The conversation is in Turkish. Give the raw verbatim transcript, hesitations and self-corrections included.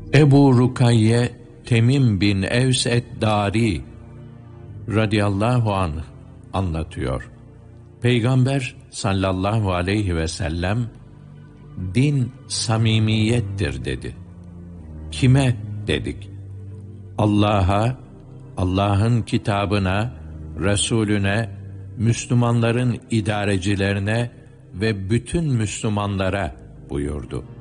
Ebu Rukayye Temim bin Evs et-Dari radıyallahu anh anlatıyor. Peygamber sallallahu aleyhi ve sellem, din samimiyettir dedi. Kime dedik? Allah'a, Allah'ın kitabına, Resulüne, Müslümanların idarecilerine ve bütün Müslümanlara buyurdu.